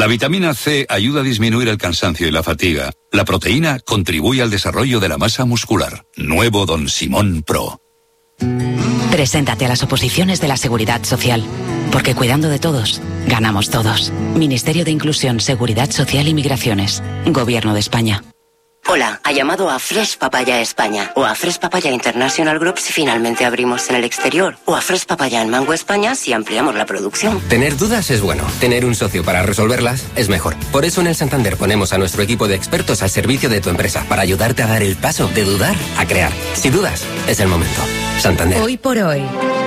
La vitamina C ayuda a disminuir el cansancio y la fatiga. La proteína contribuye al desarrollo de la masa muscular. Nuevo Don Simón Pro. Preséntate a las oposiciones de la Seguridad Social, porque cuidando de todos, ganamos todos. Ministerio de Inclusión, Seguridad Social y Migraciones. Gobierno de España. Hola, ha llamado a Fresh Papaya España o a Fresh Papaya International Group si finalmente abrimos en el exterior o a Fresh Papaya en Mango España si ampliamos la producción. Tener dudas es bueno, tener un socio para resolverlas es mejor. Por eso en el Santander ponemos a nuestro equipo de expertos al servicio de tu empresa para ayudarte a dar el paso de dudar a crear. Si dudas, es el momento. Santander. Hoy por hoy,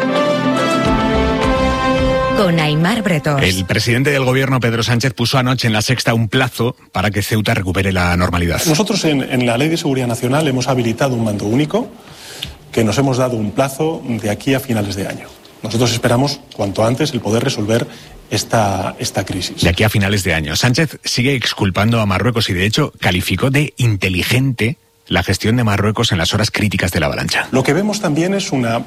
con Aimar Bretós. El presidente del gobierno, Pedro Sánchez, puso anoche en La Sexta un plazo para que Ceuta recupere la normalidad. Nosotros en la Ley de Seguridad Nacional hemos habilitado un mando único que nos hemos dado un plazo de aquí a finales de año. Nosotros esperamos cuanto antes el poder resolver esta crisis. De aquí a finales de año. Sánchez sigue exculpando a Marruecos y de hecho calificó de inteligente la gestión de Marruecos en las horas críticas de la avalancha. Lo que vemos también es una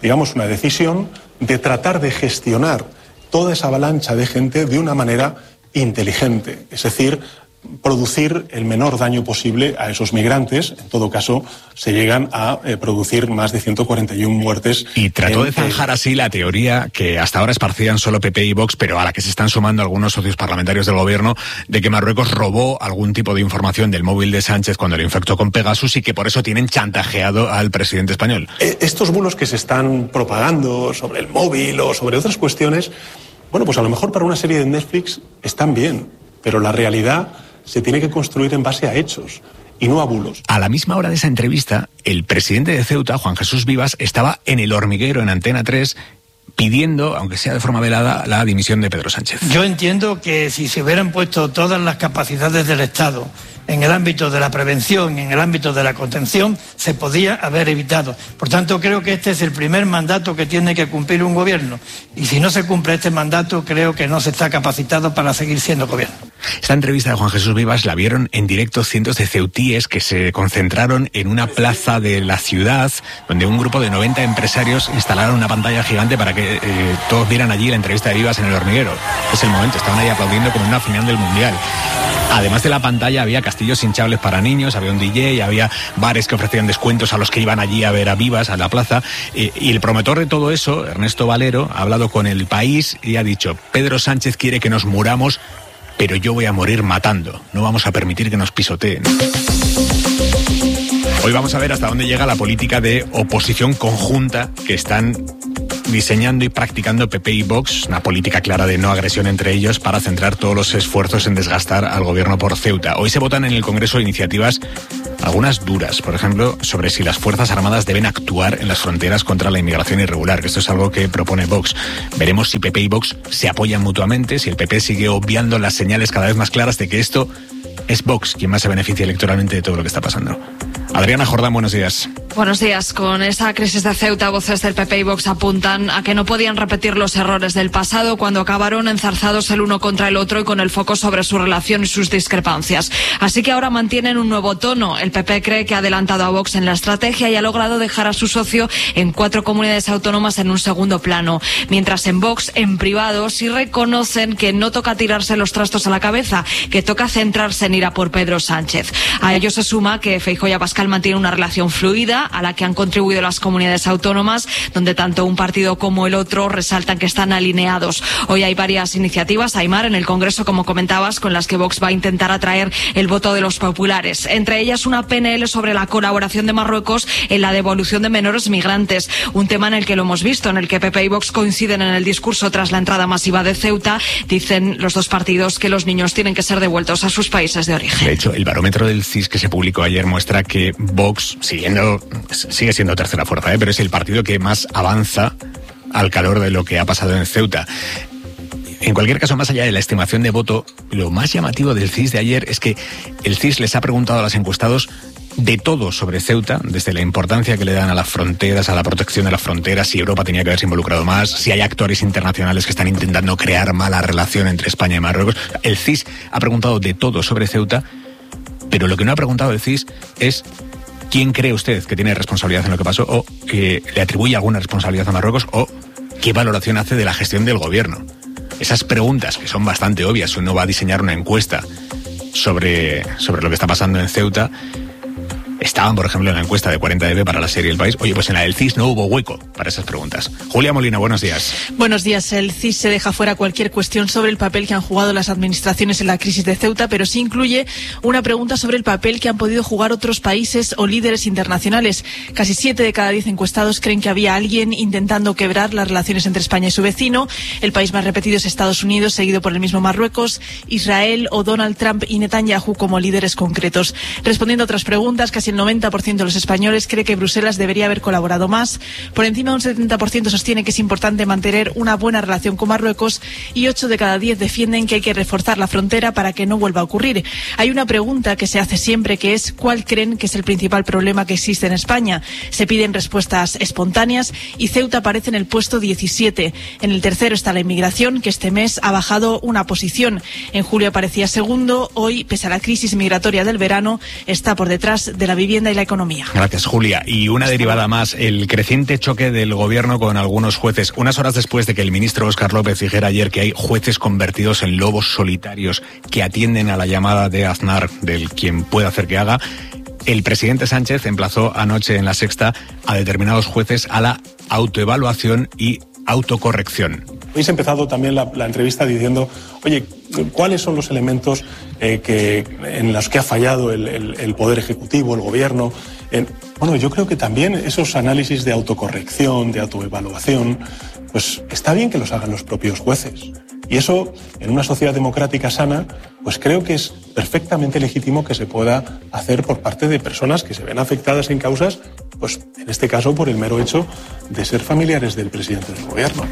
decisión de tratar de gestionar toda esa avalancha de gente de una manera inteligente, es decir, producir el menor daño posible a esos migrantes. En todo caso, se llegan a producir más de 141 muertes. Y trató de zanjar así la teoría que hasta ahora esparcían solo PP y Vox, pero a la que se están sumando algunos socios parlamentarios del gobierno, de que Marruecos robó algún tipo de información del móvil de Sánchez cuando lo infectó con Pegasus y que por eso tienen chantajeado al presidente español. Estos bulos que se están propagando sobre el móvil o sobre otras cuestiones, bueno, pues a lo mejor para una serie de Netflix están bien, pero la realidad se tiene que construir en base a hechos y no a bulos. A la misma hora de esa entrevista, el presidente de Ceuta, Juan Jesús Vivas, estaba en El Hormiguero, en Antena 3, pidiendo, aunque sea de forma velada, la dimisión de Pedro Sánchez. Yo entiendo que si se hubieran puesto todas las capacidades del Estado en el ámbito de la prevención, en el ámbito de la contención, se podía haber evitado. Por tanto, creo que este es el primer mandato que tiene que cumplir un gobierno. Y si no se cumple este mandato, creo que no se está capacitado para seguir siendo gobierno. Esta entrevista de Juan Jesús Vivas la vieron en directo cientos de ceutíes que se concentraron en una plaza de la ciudad, donde un grupo de 90 empresarios instalaron una pantalla gigante para que todos vieran allí la entrevista de Vivas en El Hormiguero. Es el momento, estaban ahí aplaudiendo como en una final del Mundial. Además de la pantalla había castillos hinchables para niños, había un DJ, había bares que ofrecían descuentos a los que iban allí a ver a Vivas, a la plaza. Y el promotor de todo eso, Ernesto Valero, ha hablado con El País y ha dicho: Pedro Sánchez quiere que nos muramos, pero yo voy a morir matando. No vamos a permitir que nos pisoteen. Hoy vamos a ver hasta dónde llega la política de oposición conjunta que están diseñando y practicando PP y Vox, una política clara de no agresión entre ellos para centrar todos los esfuerzos en desgastar al gobierno por Ceuta. Hoy se votan en el Congreso iniciativas, algunas duras, por ejemplo, sobre si las Fuerzas Armadas deben actuar en las fronteras contra la inmigración irregular, que esto es algo que propone Vox. Veremos si PP y Vox se apoyan mutuamente, si el PP sigue obviando las señales cada vez más claras de que esto es Vox quien más se beneficia electoralmente de todo lo que está pasando. Adriana Jordán, buenos días. Buenos días. Con esa crisis de Ceuta, voces del PP y Vox apuntan a que no podían repetir los errores del pasado cuando acabaron enzarzados el uno contra el otro y con el foco sobre su relación y sus discrepancias. Así que ahora mantienen un nuevo tono. El PP cree que ha adelantado a Vox en la estrategia y ha logrado dejar a su socio en 4 comunidades autónomas en un segundo plano. Mientras en Vox, en privado, sí reconocen que no toca tirarse los trastos a la cabeza, que toca centrarse en ir a por Pedro Sánchez. A ello se suma que Feijóo y Abascal mantienen una relación fluida a la que han contribuido las comunidades autónomas, donde tanto un partido como el otro resaltan que están alineados. Hoy hay varias iniciativas, Aimar, en el Congreso, como comentabas, con las que Vox va a intentar atraer el voto de los populares. Entre ellas una PNL sobre la colaboración de Marruecos en la devolución de menores migrantes, un tema en el que lo hemos visto, en el que PP y Vox coinciden en el discurso tras la entrada masiva de Ceuta. Dicen los dos partidos que los niños tienen que ser devueltos a sus países de origen. De hecho, el barómetro del CIS que se publicó ayer muestra que Vox, sigue siendo tercera fuerza, pero es el partido que más avanza al calor de lo que ha pasado en Ceuta. En cualquier caso, más allá de la estimación de voto, lo más llamativo del CIS de ayer es que el CIS les ha preguntado a los encuestados de todo sobre Ceuta, desde la importancia que le dan a las fronteras, a la protección de las fronteras, si Europa tenía que haberse involucrado más, si hay actores internacionales que están intentando crear mala relación entre España y Marruecos. El CIS ha preguntado de todo sobre Ceuta, pero lo que no ha preguntado el CIS es quién cree usted que tiene responsabilidad en lo que pasó, o le atribuye alguna responsabilidad a Marruecos, o qué valoración hace de la gestión del gobierno. esas preguntas que son bastante obvias, uno va a diseñar una encuesta sobre lo que está pasando en Ceuta, estaban, por ejemplo, en la encuesta de 40EB para la serie El País. Oye, pues en la del CIS no hubo hueco para esas preguntas. Julia Molina, buenos días. Buenos días. El CIS se deja fuera cualquier cuestión sobre el papel que han jugado las administraciones en la crisis de Ceuta, pero sí incluye una pregunta sobre el papel que han podido jugar otros países o líderes internacionales. Casi 7 de cada 10 encuestados creen que había alguien intentando quebrar las relaciones entre España y su vecino. El país más repetido es Estados Unidos, seguido por el mismo Marruecos, Israel o Donald Trump y Netanyahu como líderes concretos. Respondiendo a otras preguntas, casi el 90% de los españoles cree que Bruselas debería haber colaborado más. Por encima, un 70% sostiene que es importante mantener una buena relación con Marruecos y 8 de cada 10 defienden que hay que reforzar la frontera para que no vuelva a ocurrir. Hay una pregunta que se hace siempre, que es ¿cuál creen que es el principal problema que existe en España? Se piden respuestas espontáneas y Ceuta aparece en el puesto 17. En el tercero está la inmigración, que este mes ha bajado una posición. En julio aparecía segundo, hoy, pese a la crisis migratoria del verano, está por detrás de la vivienda y la economía. Gracias, Julia. Y una derivada más, el creciente choque del gobierno con algunos jueces. Unas horas después de que el ministro Óscar López dijera ayer que hay jueces convertidos en lobos solitarios que atienden a la llamada de Aznar del quien puede hacer que haga, el presidente Sánchez emplazó anoche en La Sexta a determinados jueces a la autoevaluación y autocorrección. Habéis empezado también la entrevista diciendo, oye, ¿cuáles son los elementos en los que ha fallado el Poder Ejecutivo, el Gobierno? Bueno, yo creo que también esos análisis de autocorrección, de autoevaluación, pues está bien que los hagan los propios jueces. Y eso, en una sociedad democrática sana, pues creo que es perfectamente legítimo que se pueda hacer por parte de personas que se ven afectadas en causas, pues en este caso por el mero hecho de ser familiares del presidente del Gobierno.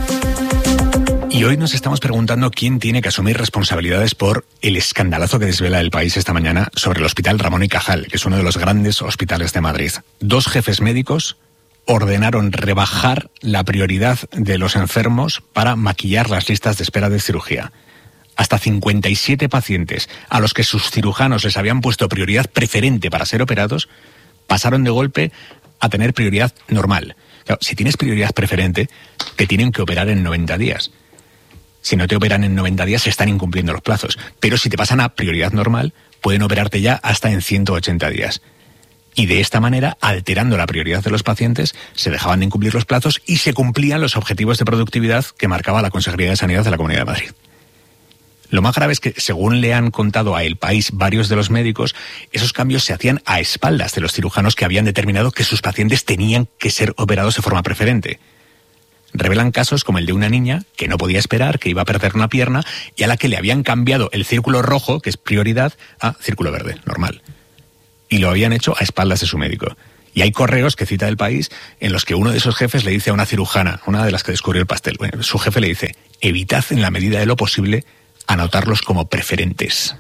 Y hoy nos estamos preguntando quién tiene que asumir responsabilidades por el escandalazo que desvela El País esta mañana sobre el Hospital Ramón y Cajal, que es uno de los grandes hospitales de Madrid. 2 jefes médicos ordenaron rebajar la prioridad de los enfermos para maquillar las listas de espera de cirugía. Hasta 57 pacientes a los que sus cirujanos les habían puesto prioridad preferente para ser operados, pasaron de golpe a tener prioridad normal. Claro, si tienes prioridad preferente, te tienen que operar en 90 días. Si no te operan en 90 días, se están incumpliendo los plazos. Pero si te pasan a prioridad normal, pueden operarte ya hasta en 180 días. Y de esta manera, alterando la prioridad de los pacientes, se dejaban de incumplir los plazos y se cumplían los objetivos de productividad que marcaba la Consejería de Sanidad de la Comunidad de Madrid. Lo más grave es que, según le han contado a El País varios de los médicos, esos cambios se hacían a espaldas de los cirujanos que habían determinado que sus pacientes tenían que ser operados de forma preferente. Revelan casos como el de una niña que no podía esperar, que iba a perder una pierna y a la que le habían cambiado el círculo rojo, que es prioridad, a círculo verde, normal. Y lo habían hecho a espaldas de su médico. Y hay correos que cita El País en los que uno de esos jefes le dice a una cirujana, una de las que descubrió el pastel, bueno, su jefe le dice, evitad en la medida de lo posible anotarlos como preferentes.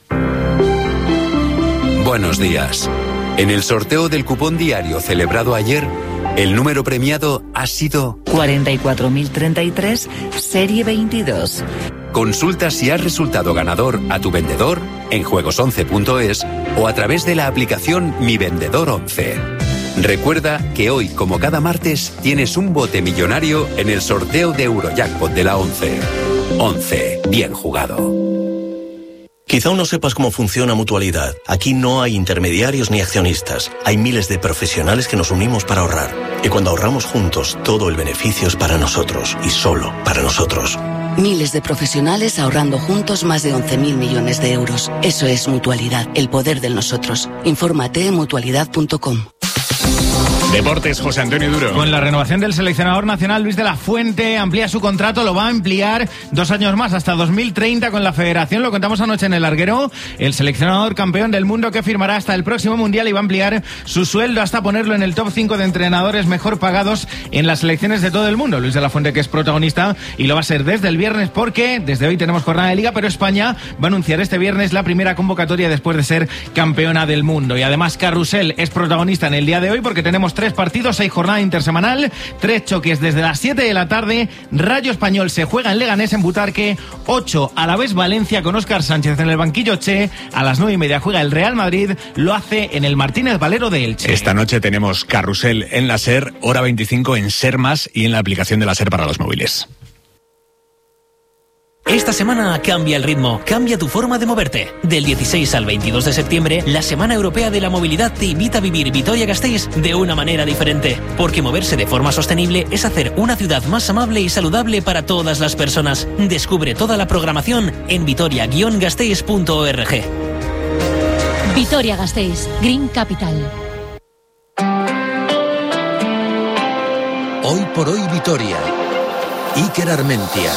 Buenos días. En el sorteo del cupón diario celebrado ayer, el número premiado ha sido 44.033, serie 22. Consulta si has resultado ganador a tu vendedor en juegos11.es o a través de la aplicación Mi Vendedor 11. Recuerda que hoy, como cada martes, tienes un bote millonario en el sorteo de Eurojackpot de la 11. 11. Bien jugado. Quizá aún no sepas cómo funciona Mutualidad. Aquí no hay intermediarios ni accionistas. Hay miles de profesionales que nos unimos para ahorrar. Y cuando ahorramos juntos, todo el beneficio es para nosotros y solo para nosotros. Miles de profesionales ahorrando juntos más de 11.000 millones de euros. Eso es Mutualidad, el poder del nosotros. Infórmate en mutualidad.com. Deportes, José Antonio Duro. Con la renovación del seleccionador nacional Luis de la Fuente, amplía su contrato, lo va a ampliar 2 años más, hasta 2030 con la federación. Lo contamos anoche en El Larguero. El seleccionador campeón del mundo que firmará hasta el próximo mundial y va a ampliar su sueldo hasta ponerlo en el top 5 de entrenadores mejor pagados en las selecciones de todo el mundo. Luis de la Fuente, que es protagonista, y lo va a ser desde el viernes, porque desde hoy tenemos jornada de liga, pero España va a anunciar este viernes la primera convocatoria después de ser campeona del mundo. Y además Carrusel es protagonista en el día de hoy, porque tenemos 3 partidos, 6 jornada intersemanal, 3 choques desde las 7 de la tarde. Rayo Español se juega en Leganés, en Butarque, 8 Alavés Valencia con Óscar Sánchez en el banquillo Che. A las 9:30 juega el Real Madrid, lo hace en el Martínez Valero de Elche. Esta noche tenemos Carrusel en la SER, hora 25 en SER Más y en la aplicación de la SER para los móviles. Esta semana cambia el ritmo, cambia tu forma de moverte. Del 16 al 22 de septiembre, la Semana Europea de la Movilidad te invita a vivir Vitoria-Gasteiz de una manera diferente. Porque moverse de forma sostenible es hacer una ciudad más amable y saludable para todas las personas. Descubre toda la programación en vitoria-gasteiz.org. Vitoria-Gasteiz, Green Capital. Hoy por hoy Vitoria. Iker Armentia.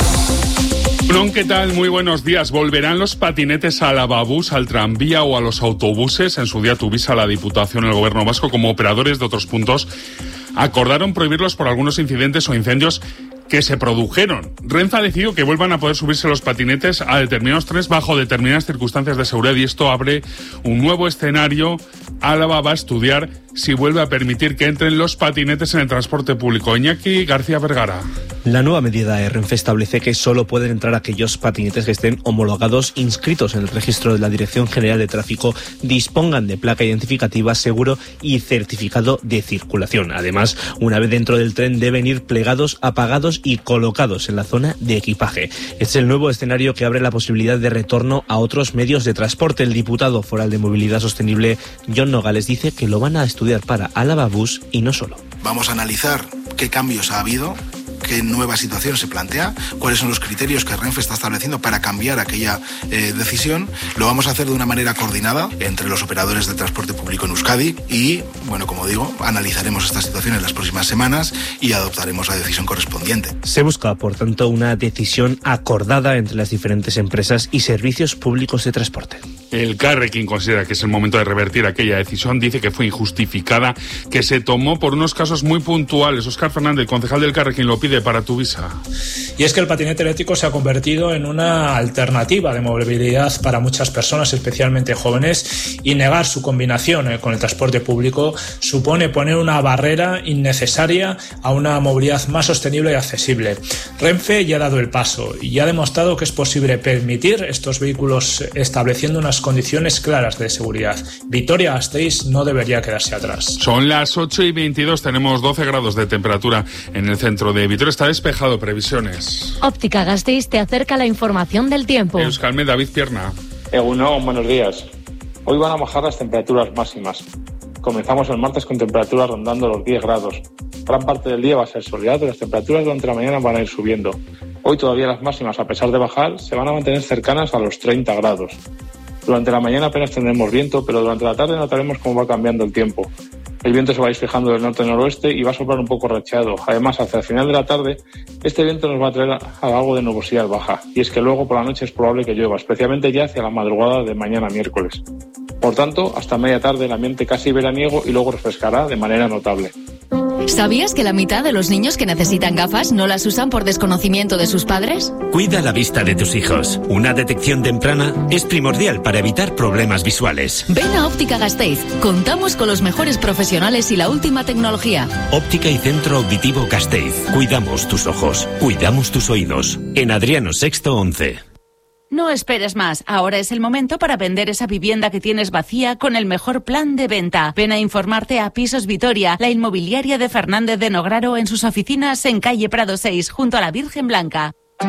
¿Qué tal? Muy buenos días. ¿Volverán los patinetes al Avabús, al tranvía o a los autobuses? En su día Tuvisa, la Diputación y el Gobierno vasco, como operadores de otros puntos, acordaron prohibirlos por algunos incidentes o incendios que se produjeron. Renfe ha decidido que vuelvan a poder subirse los patinetes a determinados trenes bajo determinadas circunstancias de seguridad, y esto abre un nuevo escenario. Álava va a estudiar si vuelve a permitir que entren los patinetes en el transporte público. Iñaki García Vergara. La nueva medida de Renfe establece que solo pueden entrar aquellos patinetes que estén homologados, inscritos en el registro de la Dirección General de Tráfico, dispongan de placa identificativa, seguro y certificado de circulación. Además, una vez dentro del tren deben ir plegados, apagados y colocados en la zona de equipaje. Es el nuevo escenario que abre la posibilidad de retorno a otros medios de transporte. El diputado foral de Movilidad Sostenible, Jon Nogales, dice que lo van a estudiar para Álava Bus y no solo. Vamos a analizar qué cambios ha habido, qué nueva situación se plantea, cuáles son los criterios que Renfe está estableciendo para cambiar aquella decisión. Lo vamos a hacer de una manera coordinada entre los operadores de transporte público en Euskadi y, bueno, como digo, analizaremos esta situación en las próximas semanas y adoptaremos la decisión correspondiente. Se busca, por tanto, una decisión acordada entre las diferentes empresas y servicios públicos de transporte. El Carrequín considera que es el momento de revertir aquella decisión. Dice que fue injustificada, que se tomó por unos casos muy puntuales. Óscar Fernández, concejal del Carrequín, lo pide para Tuvisa. Y es que el patinete eléctrico se ha convertido en una alternativa de movilidad para muchas personas, especialmente jóvenes, y negar su combinación con el transporte público supone poner una barrera innecesaria a una movilidad más sostenible y accesible. Renfe ya ha dado el paso y ha demostrado que es posible permitir estos vehículos estableciendo unas condiciones claras de seguridad. Vitoria-Gasteiz no debería quedarse atrás. Son las 8:22, tenemos 12 grados de temperatura en el centro de Vitoria. Está despejado, previsiones. Óptica Gasteiz te acerca la información del tiempo. Euskalmet, David Pierna. Egunon, buenos días. Hoy van a bajar las temperaturas máximas. Comenzamos el martes con temperaturas rondando los 10 grados. Gran parte del día va a ser soleado y las temperaturas durante la mañana van a ir subiendo. Hoy todavía las máximas, a pesar de bajar, se van a mantener cercanas a los 30 grados. Durante la mañana apenas tendremos viento, pero durante la tarde notaremos cómo va cambiando el tiempo. El viento se va a ir fijando del norte-noroeste y va a soplar un poco racheado. Además, hacia el final de la tarde, este viento nos va a traer algo de nubosidad baja. Y es que luego por la noche es probable que llueva, especialmente ya hacia la madrugada de mañana miércoles. Por tanto, hasta media tarde el ambiente casi veraniego y luego refrescará de manera notable. ¿Sabías que la mitad de los niños que necesitan gafas no las usan por desconocimiento de sus padres? Cuida la vista de tus hijos. Una detección temprana es primordial para evitar problemas visuales. Ven a Óptica Gasteiz. Contamos con los mejores profesionales y la última tecnología. Óptica y Centro Auditivo Gasteiz. Cuidamos tus ojos. Cuidamos tus oídos. En Adriano VI 11. No esperes más. Ahora es el momento para vender esa vivienda que tienes vacía con el mejor plan de venta. Ven a informarte a Pisos Vitoria, la inmobiliaria de Fernández de Nograro, en sus oficinas en calle Prado 6, junto a la Virgen Blanca.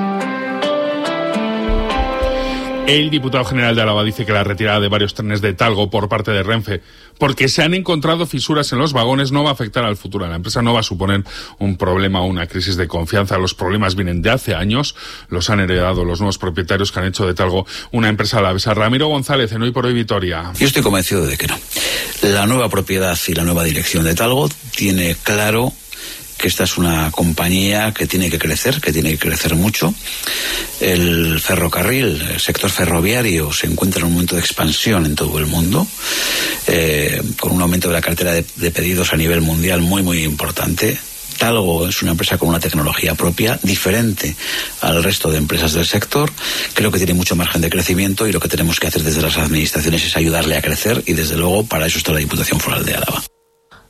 El diputado general de Álava dice que la retirada de varios trenes de Talgo por parte de Renfe, porque se han encontrado fisuras en los vagones, no va a afectar al futuro de la empresa, no va a suponer un problema o una crisis de confianza. Los problemas vienen de hace años, los han heredado los nuevos propietarios que han hecho de Talgo una empresa alavesa. Ramiro González, en Hoy por Hoy Vitoria. Yo estoy convencido de que no. La nueva propiedad y la nueva dirección de Talgo tiene claro que esta es una compañía que tiene que crecer mucho. El ferrocarril, el sector ferroviario, se encuentra en un momento de expansión en todo el mundo, con un aumento de la cartera de pedidos a nivel mundial muy, muy importante. Talgo es una empresa con una tecnología propia, diferente al resto de empresas del sector. Creo que tiene mucho margen de crecimiento y lo que tenemos que hacer desde las administraciones es ayudarle a crecer y, desde luego, para eso está la Diputación Foral de Álava.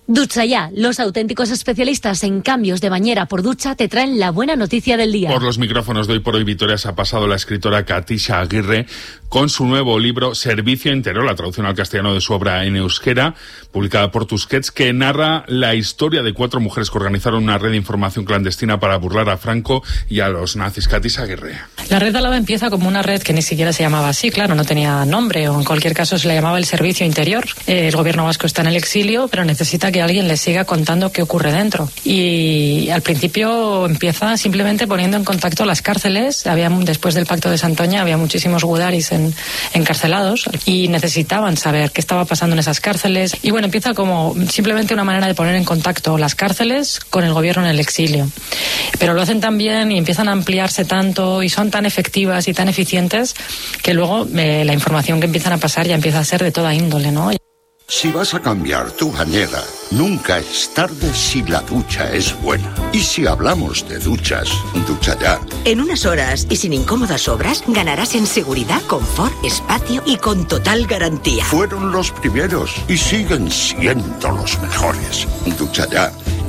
Ducha Ya, los auténticos especialistas en cambios de bañera por ducha te traen la buena noticia del día. Por los micrófonos de Hoy por Hoy Vitoria se ha pasado la escritora Katisha Aguirre con su nuevo libro Servicio Interior, la traducción al castellano de su obra en euskera, publicada por Tusquets, que narra la historia de 4 mujeres que organizaron una red de información clandestina para burlar a Franco y a los nazis. Katisha Aguirre. La red Álava empieza como una red que ni siquiera se llamaba así, claro, no tenía nombre, o en cualquier caso se le llamaba el Servicio Interior. El gobierno vasco está en el exilio, pero necesita que alguien le siga contando qué ocurre dentro. Y al principio empieza simplemente poniendo en contacto las cárceles. Después del Pacto de Santoña había muchísimos gudaris encarcelados y necesitaban saber qué estaba pasando en esas cárceles. Y bueno, empieza como simplemente una manera de poner en contacto las cárceles con el gobierno en el exilio. Pero lo hacen tan bien y empiezan a ampliarse tanto y son tan efectivas y tan eficientes que luego la información que empiezan a pasar ya empieza a ser de toda índole, ¿no? Si vas a cambiar tu bañera, nunca es tarde si la ducha es buena. Y si hablamos de duchas, Ducha Ya. En unas horas y sin incómodas obras, ganarás en seguridad, confort, espacio y con total garantía. Fueron los primeros y siguen siendo los mejores. Ducha Ya.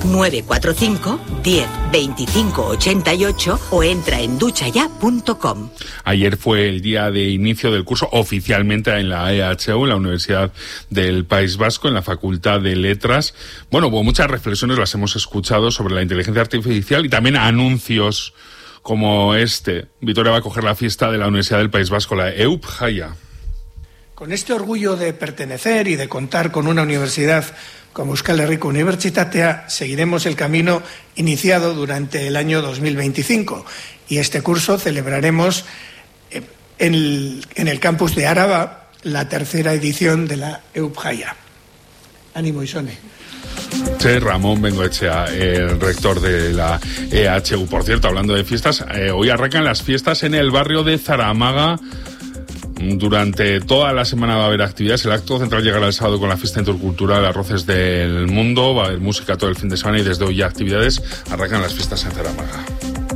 945 10 25 88 o entra en duchaya.com. Ayer fue el día de inicio del curso oficialmente en la EHU, en la Universidad del País Vasco, en la Facultad de Letras. Bueno, hubo muchas reflexiones, las hemos escuchado sobre la inteligencia artificial y también anuncios como este. Vitoria va a coger la fiesta de la Universidad del País Vasco, la EUP-Jaya. Con este orgullo de pertenecer y de contar con una universidad como Euskal Herriko Unibertsitatea, seguiremos el camino iniciado durante el año 2025 y este curso celebraremos en el campus de Áraba la 3ª edición de la EUP-Jaya. Ánimo, Isone. Sí, Ramón Bengoechea, el rector de la EHU. Por cierto, hablando de fiestas, hoy arrancan las fiestas en el barrio de Zaramaga. Durante toda la semana va a haber actividades. El acto central llegará el sábado con la fiesta intercultural Arroces del Mundo. Va a haber música todo el fin de semana y desde hoy ya actividades. Arrancan las fiestas en Zaramaga.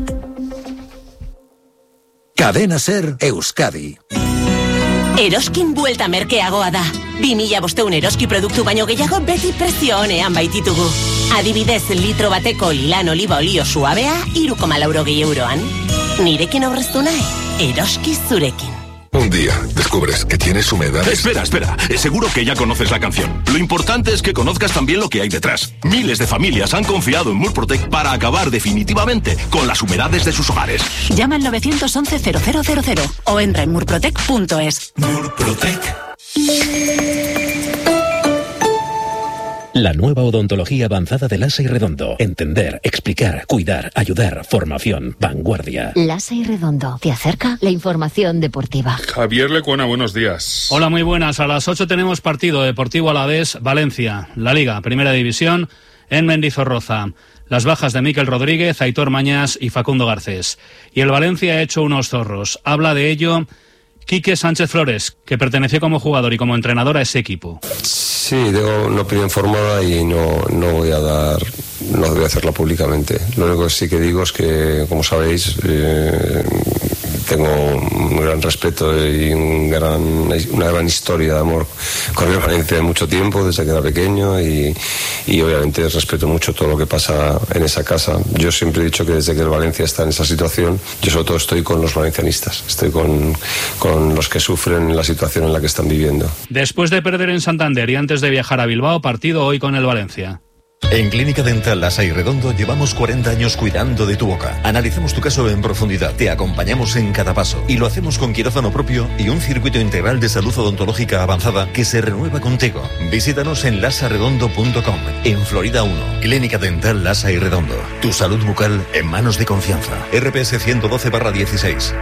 Cadena Ser Euskadi. Eroskin buelta merkeagoa da. 2005 eroski produktu baino gehiago beti prezio onean baititugu. Adibidez, litro bateko lilan oliba olio suabea 3,80 euroan. Nirekin aurreztu nahi, eroski zurekin. Un día descubres que tienes humedad. Espera. Seguro que ya conoces la canción. Lo importante es que conozcas también lo que hay detrás. Miles de familias han confiado en Murprotec para acabar definitivamente con las humedades de sus hogares. Llama al 911-0000 o entra en murprotec.es. Murprotec. La nueva odontología avanzada de Lasa y Redondo. Entender, explicar, cuidar, ayudar, formación, vanguardia. Lasa y Redondo te acerca la información deportiva. Javier Lecuona, buenos días. Hola, muy buenas. A las 8 tenemos partido Deportivo Alavés Valencia, la Liga, Primera División, en Mendizorroza. Las bajas de Mikel Rodríguez, Aitor Mañas y Facundo Garcés. Y el Valencia ha hecho unos zorros. Habla de ello Quique Sánchez Flores, que perteneció como jugador y como entrenador a ese equipo. Sí, tengo una opinión formada y no voy a hacerla públicamente. Lo único que sí que digo es que, como sabéis, tengo un gran respeto y una gran historia de amor con el Valencia de mucho tiempo, desde que era pequeño y obviamente respeto mucho todo lo que pasa en esa casa. Yo siempre he dicho que desde que el Valencia está en esa situación, yo sobre todo estoy con los valencianistas, estoy con los que sufren la situación en la que están viviendo. Después de perder en Santander y antes de viajar a Bilbao, partido hoy con el Valencia. En Clínica Dental Lasa y Redondo llevamos 40 años cuidando de tu boca. Analizamos tu caso en profundidad, te acompañamos en cada paso y lo hacemos con quirófano propio y un circuito integral de salud odontológica avanzada que se renueva contigo. Visítanos en lasaredondo.com, en Florida 1. Clínica Dental Lasa y Redondo. Tu salud bucal en manos de confianza. RPS 112/16.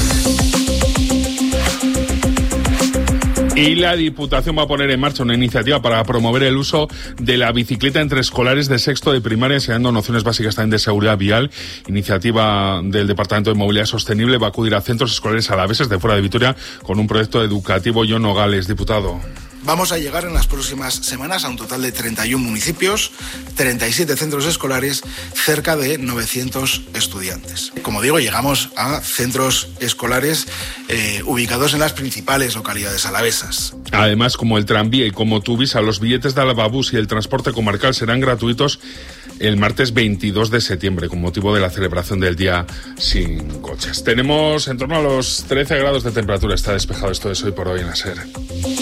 Y la Diputación va a poner en marcha una iniciativa para promover el uso de la bicicleta entre escolares de sexto de primaria, enseñando nociones básicas también de seguridad vial. Iniciativa del Departamento de Movilidad Sostenible va a acudir a centros escolares alaveses de fuera de Vitoria con un proyecto educativo. John Nogales, diputado. Vamos a llegar en las próximas semanas a un total de 31 municipios, 37 centros escolares, cerca de 900 estudiantes. Como digo, llegamos a centros escolares ubicados en las principales localidades alavesas. Además, como el tranvía y como Tuvisa, los billetes de Alababús y el transporte comarcal serán gratuitos el martes 22 de septiembre, con motivo de la celebración del Día Sin Coches. Tenemos en torno a los 13 grados de temperatura. Está despejado. Esto es Hoy por Hoy en la SER.